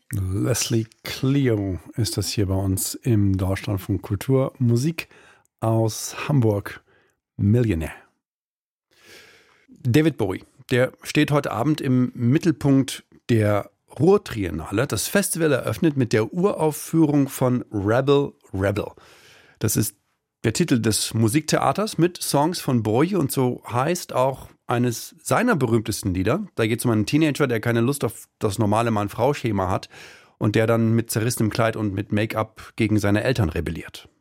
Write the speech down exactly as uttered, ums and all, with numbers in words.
Leslie Clio ist das hier bei uns im Deutschlandfunk Kultur. Musik aus Hamburg, Millionaire. David Bowie, der steht heute Abend im Mittelpunkt der Ruhr-Triennale. Das Festival eröffnet mit der Uraufführung von Rebel Rebel. Das ist der Titel des Musiktheaters mit Songs von Bowie und so heißt auch eines seiner berühmtesten Lieder. Da geht es um einen Teenager, der keine Lust auf das normale Mann-Frau-Schema hat und der dann mit zerrissenem Kleid und mit Make-up gegen seine Eltern rebelliert.